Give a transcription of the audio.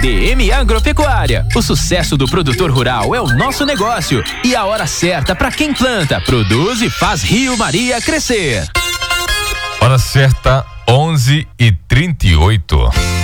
DM Agropecuária. O sucesso do produtor rural é o nosso negócio e a hora certa para quem planta, produz e faz Rio Maria crescer. Hora certa, 11h38.